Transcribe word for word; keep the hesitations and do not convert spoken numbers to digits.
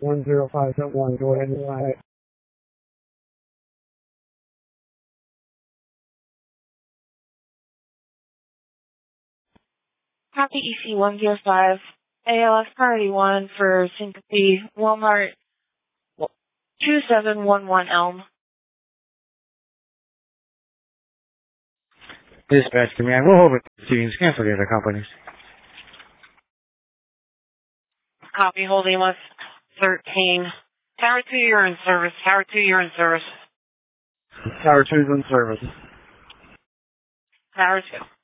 one zero five seven one, go ahead and fly it. Copy E C one zero five, A L F priority one for Syncope, Walmart, two seven one one Elm. Dispatch command, we'll hold it. Settings, cancel the other companies. Copy, holding with thirteen. Tower two, you're in service. Tower two, you're in service. Tower two's in service. Tower two.